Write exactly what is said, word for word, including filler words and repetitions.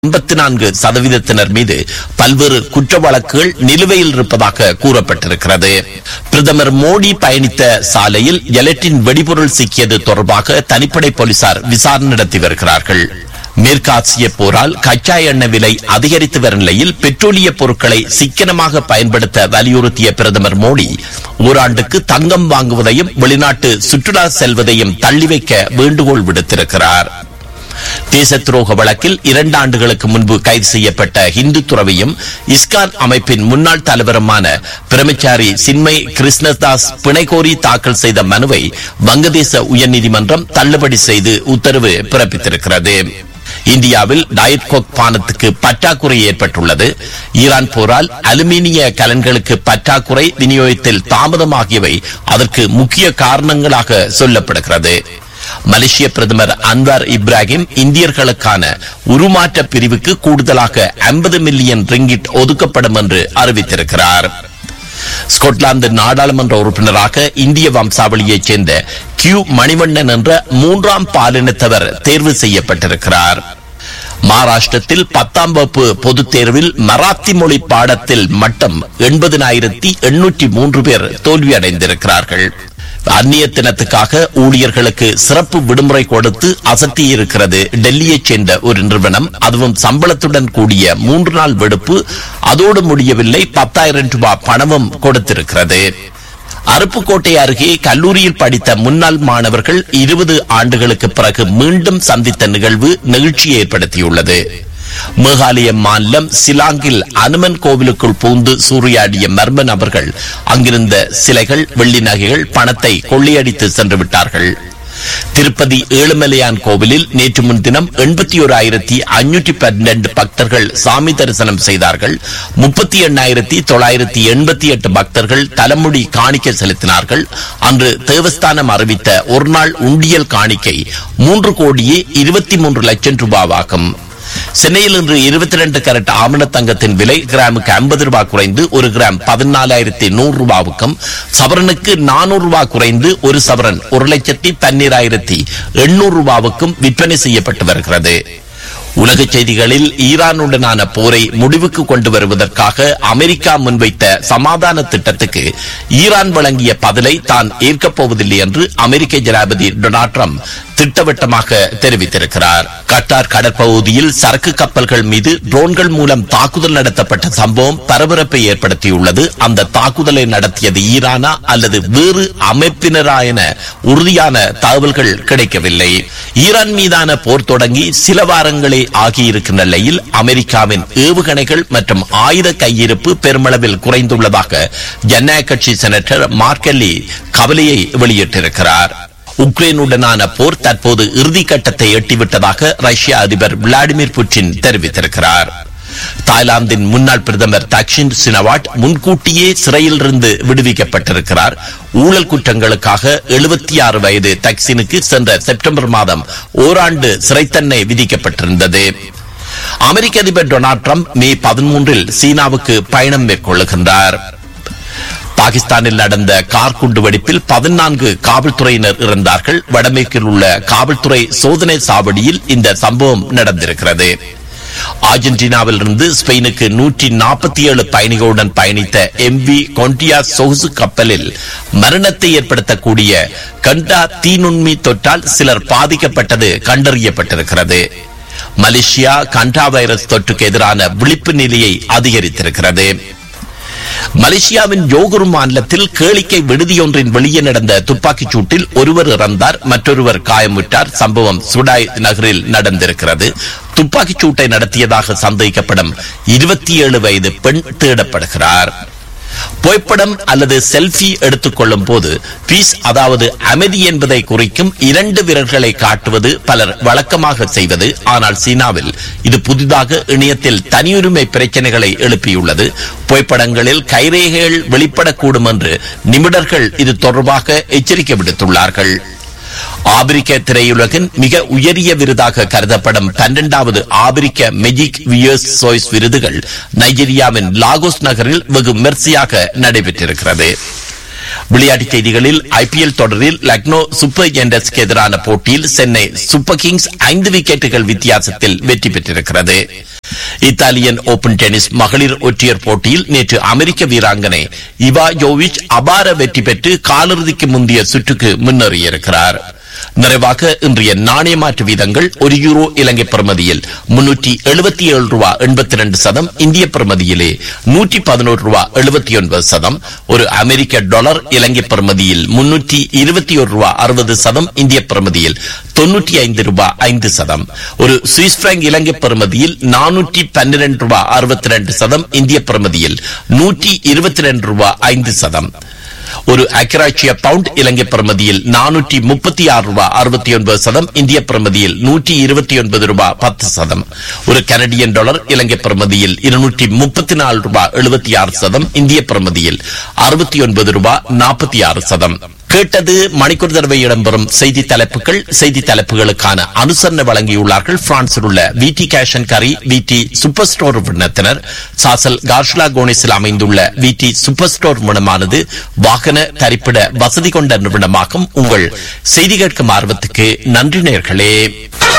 எண்பத்தி நான்கு சதவீதத்தினர் மீது பல்வேறு குற்ற வழக்குகள் நிலுவையில் இருப்பதாக கூறப்பட்டிருக்கிறது. பிரதமர் மோடி பயணித்த சாலையில் எலக்ட்ரின் வெடிபொருள் சிக்கியது தொடர்பாக தனிப்படை போலீசார் விசாரணை நடத்தி வருகிறார்கள். மேற்காசிய போரால் கச்சா எண்ணெய் விலை அதிகரித்து வரும் நிலையில் பெட்ரோலிய பொருட்களை சிக்கனமாக பயன்படுத்த வலியுறுத்திய பிரதமர் மோடி ஓராண்டுக்கு தங்கம் வாங்குவதையும் வெளிநாட்டு சுற்றுலா செல்வதையும் தள்ளி வைக்க வேண்டுகோள் விடுத்திருக்கிறார். தேச துரோக வழக்கில் இரண்டு ஆண்டுகளுக்கு முன்பு கைது செய்யப்பட்ட இந்து துறவியும் இஸ்கான் அமைப்பின் முன்னாள் தலைவருமான பிரம்மச்சாரி சின்மய் கிருஷ்ணதாஸ் பிணை கோரி தாக்கல் செய்த மனுவை வங்கதேச உயர்நீதிமன்றம் தள்ளுபடி செய்து உத்தரவு பிறப்பித்திருக்கிறது. இந்தியாவில் டயட் கோக் பானத்துக்கு பற்றாக்குறை ஏற்பட்டுள்ளது. ஈரான் போரால் அலுமினிய கலன்களுக்கு பற்றாக்குறை, விநியோகத்தில் தாமதமாகியவை அதற்கு முக்கிய காரணங்களாக சொல்லப்படுகிறது. மலேசிய பிரதமர் அன்வார் இப்ராஹிம் இந்தியர்களுக்கான உருமாற்ற பிரிவுக்கு கூடுதலாக ஐம்பது மில்லியன் ரிங்கிட் ஒதுக்கப்படும் என்று அறிவித்திருக்கிறார். ஸ்கொட்லாந்து நாடாளுமன்ற உறுப்பினராக இந்திய வம்சாவளியைச் சேர்ந்த கியூ மணிவண்ணன் என்ற மூன்றாம் பாலினத்தவர் தேர்வு செய்யப்பட்டிருக்கிறார். மகாராஷ்டிரத்தில் பத்தாம் வகுப்பு பொதுத் தேர்வில் மராத்தி மொழி பாடத்தில் மட்டும் எண்பதினாயிரத்தி எண்ணூற்றி மூன்று பேர் தோல்வியடைந்திருக்கிறார்கள். அந்நியத்தினத்துக்காக ஊழியர்களுக்கு சிறப்பு விடுமுறை கொடுத்து அசத்தியிருக்கிறது டெல்லியைச் சேர்ந்த ஒரு நிறுவனம். அதுவும் சம்பளத்துடன் கூடிய மூன்று நாள் விடுப்பு. அதோடு முடியவில்லை, பத்தாயிரம் ரூபாய் பணமும் கொடுத்திருக்கிறது. அருப்புக்கோட்டை அருகே கல்லூரியில் படித்த முன்னாள் மாணவர்கள் இருபது ஆண்டுகளுக்கு பிறகு மீண்டும் சந்தித்த நிகழ்வு நெகிழ்ச்சியை ஏற்படுத்தியுள்ளது. மேகாலய மாநிலம் சிலாங்கில் அனுமன் கோவிலுக்குள் பூந்து சூறையாடிய மர்ம நபர்கள் அங்கிருந்த சிலைகள், வெள்ளி நகைகள், பணத்தை கொள்ளையடித்து சென்று விட்டார்கள். திருப்பதி ஏழுமலையான் கோவிலில் நேற்று முன்தினம் எண்பத்தி ஓர் ஆயிரத்தி ஐநூற்றி பன்னிரண்டு பக்தர்கள் சாமி தரிசனம் செய்தார்கள். முப்பத்தி எண்ணாயிரத்தி தொள்ளாயிரத்தி எண்பத்தி எட்டு பக்தர்கள் தலைமுடி காணிக்கை செலுத்தினார்கள். அன்று தேவஸ்தானம் அறிவித்த ஒரு நாள் உண்டியல் காணிக்கை மூன்று கோடியே இருபத்தி மூன்று லட்சம் ரூபாவாகும். சென்னையில் இன்று இருபத்தி இரண்டு கரட் ஆமண தங்கத்தின் விலை கிராமுக்கு ஐம்பது ரூபாய் குறைந்து ஒரு கிராம் பதினாலாயிரத்தி நூறு ரூபாவுக்கும், சவரனுக்கு நானூறு ரூபாய் குறைந்து ஒரு சவரன் ஒரு லட்சத்தி பன்னிராயிரத்தி எண்ணூறு ரூபாவுக்கும் விற்பனை செய்யப்பட்டு வருகிறது. உலக செய்திகளில் ஈரானுடனான போரை முடிவுக்கு கொண்டு வருவதற்காக அமெரிக்கா முன்வைத்த சமாதான திட்டத்துக்கு ஈரான் வழங்கிய பதிலை தான் ஏற்கப் போவதில்லை என்று அமெரிக்க ஜனாதிபதி டொனால்ட் ட்ரம்ப் திட்டவட்டமாக தெரிவித்திருக்கிறார். கட்டார் கடற்பகுதியில் சரக்கு கப்பல்கள் மீது ட்ரோன்கள் மூலம் தாக்குதல் நடத்தப்பட்ட சம்பவம் பரபரப்பை ஏற்படுத்தியுள்ளது. அந்த தாக்குதலை நடத்தியது ஈரானா அல்லது வேறு அமைப்பினரா என உறுதியான தகவல்கள் கிடைக்கவில்லை. ஈரான் மீதான போர் தொடங்கி சில வாரங்களே ஆகியிருக்கின்ற நிலையில் அமெரிக்காவின் ஏவுகணைகள் மற்றும் ஆயுத கையிருப்பு பெருமளவில் குறைந்துள்ளதாக ஜனநாயக கட்சி செனட்டர் மார்கெல்லி கவலையை வெளியிட்டிருக்கிறார். உக்ரைனுடனான போர் தற்போது இறுதி கட்டத்தை எட்டிவிட்டதாக ரஷ்ய அதிபர் விளாடிமிர் புட்டின் தெரிவித்திருக்கிறார். தாய்லாந்தின் முன்னாள் பிரதமர் தக்ஷின் சினவாட் முன்கூட்டியே சிறையில் இருந்து விடுவிக்கப்பட்டிருக்கிறார். ஊழல் குற்றங்களுக்காக எழுபத்தி ஆறு வயது தக்ஷினுக்கு சென்ற செப்டம்பர் மாதம் ஓராண்டு சிறை தண்டனை விதிக்கப்பட்டிருந்தது. அமெரிக்க அதிபர் டொனால்ட் ட்ரம்ப் மே பதிமூன்றில் சீனாவுக்கு பயணம் மேற்கொள்ளுகின்றார். பாகிஸ்தானில் நடந்த கார் குண்டு வெடிப்பில் பதினான்கு காவல்துறையினர் இறந்தார்கள். வடமேற்கில் உள்ள காவல்துறை சோதனை சாவடியில் இந்த சம்பவம் நடந்திருக்கிறது. அர்ஜென்டினாவில் இருந்து ஸ்பெயினுக்கு நூற்றி நாற்பத்தி ஏழு பயணிகளுடன் பயணித்த எம் வி கொண்டியா சொகுசு கப்பலில் மரணத்தை ஏற்படுத்தக்கூடிய கண்டா தீநுண்மி தொற்றால் சிலர் பாதிக்கப்பட்டது கண்டறியப்பட்டிருக்கிறது. மலேசியா கண்டா வைரஸ் தொற்றுக்கு எதிரான விழிப்பு நிலையை அதிகரித்திருக்கிறது. மலேசியாவின் யோகூர் மாநிலத்தில் கேளிக்கை விடுதியொன்றின் வெளியே நடந்த துப்பாக்கிச் சூட்டில் ஒருவர் இறந்தார், மற்றொருவர் காயமுற்றார். சம்பவம் சுடாய் நகரில் நடந்திருக்கிறது. துப்பாக்கிச் சூட்டை நடத்தியதாக சந்தேகிக்கப்படும் இருபத்தி ஏழு வயது பெண் தேடப்படுகிறார். புகைப்படம் அல்லது செல்ஃபி எடுத்துக் கொள்ளும் போது பீஸ், அதாவது அமைதி என்பதை குறிக்கும் இரண்டு விரல்களை காட்டுவது பலர் வழக்கமாக செய்வது. ஆனால் சீனாவில் இது புதிதாக இணையத்தில் தனியுரிமை பிரச்சனைகளை எழுப்பியுள்ளது. புகைப்படங்களில் கைரேகைகள் வெளிப்படக்கூடும் என்று நிபுணர்கள் இது தொடர்பாக எச்சரிக்கை விடுத்துள்ளார்கள். ஆப்பிரிக்க திரையுலகின் மிக உயரிய விருதாக கருதப்படும் பன்னிரண்டாவது ஆப்பிரிக்க மெஜிக் வியர்ஸ் சோய்ஸ் விருதுகள் நைஜீரியாவின் லாகோஸ் நகரில் வெகு விமர்சையாக நடைபெற்றிருக்கிறது. விளையாட்டுச் செய்திகளில் ஐபிஎல் தொடரில் லக்னோ சூப்பர் ஜெயண்ட்ஸுக்கு எதிரான போட்டியில் சென்னை சூப்பர் கிங்ஸ் ஐந்து விக்கெட்டுகள் வித்தியாசத்தில் வெற்றி பெற்றிருக்கிறது. இத்தாலியன் ஓபன் டென்னிஸ் மகளிர் ஒற்றையர் போட்டியில் நேற்று அமெரிக்க வீராங்கனை இவா ஜோவிச் அபார வெற்றி பெற்று காலிறுதிக்கு முந்தைய சுற்றுக்கு முன்னேறியிருக்கிறார். நிறைவாக இன்றைய நாணய மாற்று வீதங்கள்: ஒரு யூரோ இலங்கை பிரமதியில் முன்னூற்றி எழுபத்தி ஏழு ரூபா எண்பத்தி இரண்டு சதம், இந்திய பிரமதியிலே நூற்றி பதினோரு ரூபா எழுபத்தி ஒன்பது சதம். ஒரு அமெரிக்க டாலர் இலங்கை பிரமதியில் முன்னூற்றி இருபத்தி ஒரு ரூபா அறுபது சதம், இந்திய பிரமதியில் தொன்னூற்றி ஐந்து ரூபா ஐந்து சதம். ஒரு சுவிஸ் பிராங்க் இலங்கை பிரமதியில் நானூற்றி பன்னிரண்டு ரூபா அறுபத்தி இரண்டு சதம், இந்திய பிரமதியில் நூற்றி இருபத்தி இரண்டு ரூபா ஐந்து சதம். ஒரு அக்கராட்சிய பவுண்ட் இலங்கை பிரமதியில் நானூற்றி முப்பத்தி ஆறு ரூபா அறுபத்தி ஒன்பது சதம், இந்திய பிரமதியில் நூற்றி இருபத்தி ஒன்பது ரூபா பத்து சதம். ஒரு கனடியன் டாலர் இலங்கை பிரமதியில் இருநூற்றி முப்பத்தி நாலு ரூபா எழுபத்தி ஆறு சதம், இந்திய பிரமதியில் அறுபத்தி ஒன்பது ரூபா நாற்பத்தி ஆறு சதம். கேட்டது மணிக்கூர் தடவை இடம்பெறும் செய்தி தலைப்புகள். செய்தி தலைப்புகளுக்கான அனுசரணை வழங்கியுள்ளார்கள் பிரான்சில் உள்ள விடி கேஷ் அண்ட் கரி விடி சூப்பர் ஸ்டோர் நிறுவனத்தினர். சாசல் கார்ஷ்லா கோனிஸில் அமைந்துள்ள விடி சூப்பர் ஸ்டோர் நிறுவனமானது வாகன தரிப்பிட வசதி கொண்ட நிறுவனமாகும். உங்கள் செய்தி கேட்கும் ஆர்வத்துக்கு நன்றி நேயர்களே.